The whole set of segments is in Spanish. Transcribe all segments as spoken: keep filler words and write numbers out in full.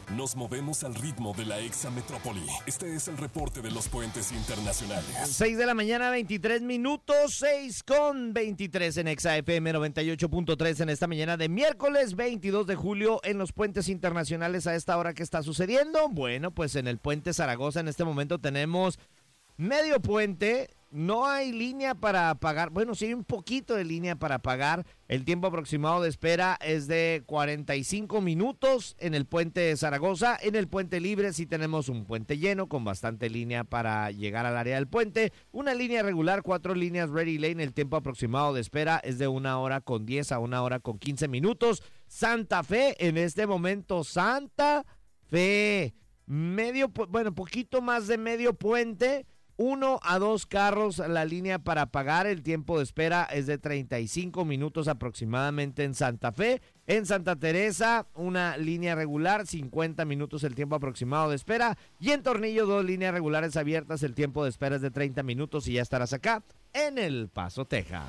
Nos movemos al ritmo de la exametrópoli. Este es el reporte de los puentes internacionales. seis de la mañana, veintitrés minutos, seis con veintitrés en Exa F M noventa y ocho punto tres en esta mañana de miércoles veintidós de julio en los puentes internacionales. A esta hora, ¿qué está sucediendo? Bueno, pues en el puente Zaragoza en este momento tenemos medio puente. No hay línea para pagar. Bueno, sí hay un poquito de línea para pagar. El tiempo aproximado de espera es de cuarenta y cinco minutos en el puente de Zaragoza. En el puente libre sí tenemos un puente lleno con bastante línea para llegar al área del puente. Una línea regular, cuatro líneas Ready Lane. El tiempo aproximado de espera es de una hora con diez a una hora con quince minutos. Santa Fe, en este momento Santa Fe. Medio, bueno, poquito más de medio puente. Uno a dos carros la línea para pagar. El tiempo de espera es de treinta y cinco minutos aproximadamente en Santa Fe. En Santa Teresa, una línea regular, cincuenta minutos el tiempo aproximado de espera. Y en Tornillo, dos líneas regulares abiertas. El tiempo de espera es de treinta minutos y ya estarás acá en El Paso, Texas.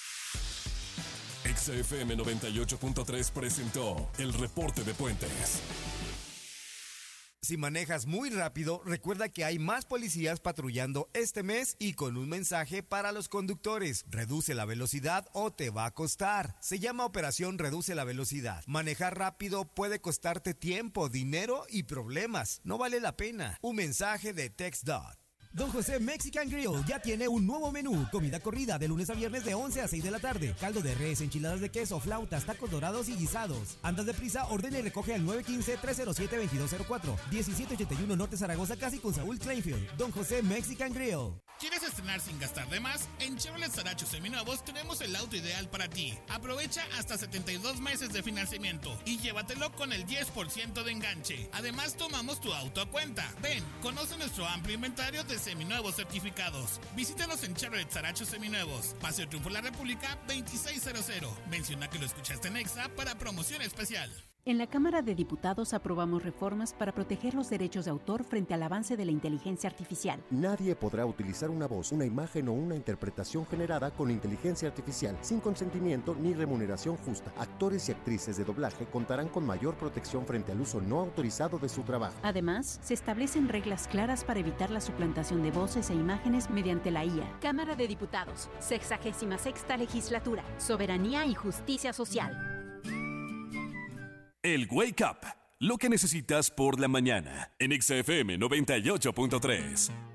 Exa F M noventa y ocho punto tres presentó el reporte de puentes. Si manejas muy rápido, recuerda que hay más policías patrullando este mes y con un mensaje para los conductores. Reduce la velocidad o te va a costar. Se llama Operación Reduce la Velocidad. Manejar rápido puede costarte tiempo, dinero y problemas. No vale la pena. Un mensaje de TextDot. Don José Mexican Grill ya tiene un nuevo menú. Comida corrida de lunes a viernes de once a seis de la tarde. Caldo de res, enchiladas de queso, flautas, tacos dorados y guisados. Andas deprisa, ordena y recoge al nueve uno cinco, tres cero siete, dos dos cero cuatro. diecisiete ochenta y uno Norte Zaragoza, casi con Saúl Kleinfield. Don José Mexican Grill. ¿Quieres estrenar sin gastar de más? En Chevrolet Saracho Seminuevos tenemos el auto ideal para ti. Aprovecha hasta setenta y dos meses de financiamiento y llévatelo con el diez por ciento de enganche. Además, tomamos tu auto a cuenta. Ven, conoce nuestro amplio inventario de seminuevos certificados. Visítanos en Chevrolet Saracho Seminuevos, Paseo Triunfo La República veintiséis cero. Menciona que lo escuchaste en Exa para promoción especial. En la Cámara de Diputados aprobamos reformas para proteger los derechos de autor frente al avance de la inteligencia artificial. Nadie podrá utilizar una voz, una imagen o una interpretación generada con inteligencia artificial sin consentimiento ni remuneración justa. Actores y actrices de doblaje contarán con mayor protección frente al uso no autorizado de su trabajo. Además, se establecen reglas claras para evitar la suplantación de voces e imágenes mediante la I A. Cámara de Diputados, sexagésima sexta legislatura, soberanía y justicia social. El Wake Up, lo que necesitas por la mañana, en Exa F M noventa y ocho punto tres.